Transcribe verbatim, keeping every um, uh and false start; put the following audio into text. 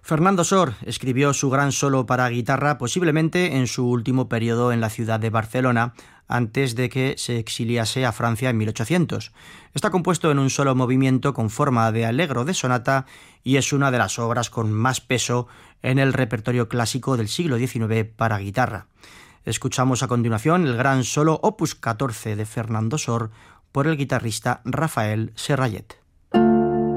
Fernando Sor escribió su gran solo para guitarra posiblemente en su último periodo en la ciudad de Barcelona, antes de que se exiliase a Francia en mil ochocientos. Está compuesto en un solo movimiento con forma de allegro de sonata y es una de las obras con más peso en el repertorio clásico del siglo diecinueve para guitarra. Escuchamos a continuación el gran solo opus catorce de Fernando Sor por el guitarrista Rafael Serrallet.